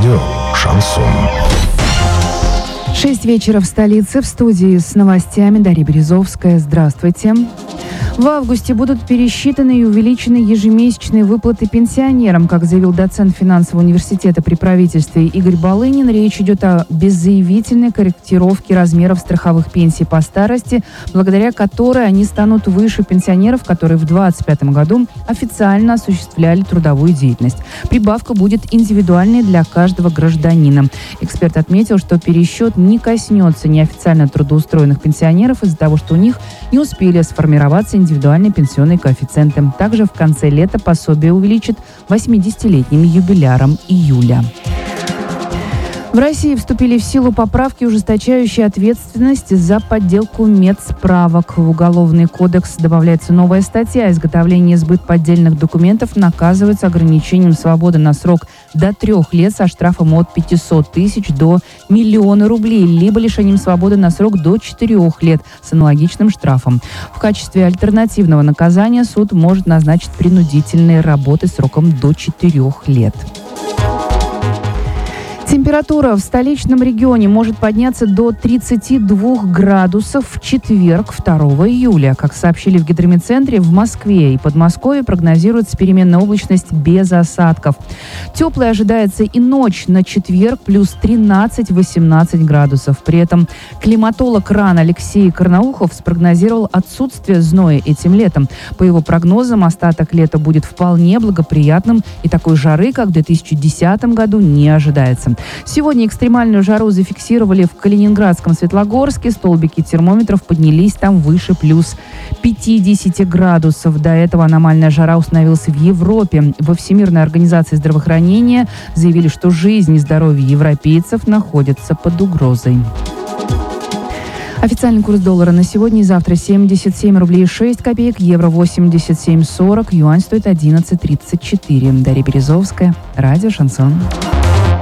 Радио «Шансон». 6 вечера в столице. В студии с новостями Дарья Березовская. Здравствуйте. В августе будут пересчитаны и увеличены ежемесячные выплаты пенсионерам. Как заявил доцент финансового университета при правительстве Игорь Балынин, речь идет о беззаявительной корректировке размеров страховых пенсий по старости, благодаря которой они станут выше пенсионеров, которые в 2025 году официально осуществляли трудовую деятельность. Прибавка будет индивидуальной для каждого гражданина. Эксперт отметил, что пересчет не коснется неофициально трудоустроенных пенсионеров из-за того, что у них не успели сформироваться индивидуальные пенсионные коэффициенты. Также в конце лета пособие увеличит 80-летним юбилярам июля. В России вступили в силу поправки, ужесточающие ответственность за подделку медсправок. В Уголовный кодекс добавляется новая статья. Изготовление и сбыт поддельных документов наказывается ограничением свободы на срок до 3 лет со штрафом от 500 тысяч до 1 000 000 рублей, либо лишением свободы на срок до 4 лет с аналогичным штрафом. В качестве альтернативного наказания суд может назначить принудительные работы сроком до 4 лет. Температура в столичном регионе может подняться до 32 градусов в четверг, 2 июля. Как сообщили в гидрометцентре, в Москве и Подмосковье прогнозируется переменная облачность без осадков. Теплой ожидается и ночь на четверг, плюс 13-18 градусов. При этом климатолог РАН Алексей Карнаухов спрогнозировал отсутствие зноя этим летом. По его прогнозам, остаток лета будет вполне благоприятным, и такой жары, как в 2010 году, не ожидается. Сегодня экстремальную жару зафиксировали в Калининградском Светлогорске. Столбики термометров поднялись там выше плюс 50 градусов. До этого аномальная жара установилась в Европе. Во Всемирной организации здравоохранения заявили, что жизнь и здоровье европейцев находятся под угрозой. Официальный курс доллара на сегодня и завтра 77 рублей 6 копеек, евро 87,40, юань стоит 11,34. Дарья Березовская, радио «Шансон».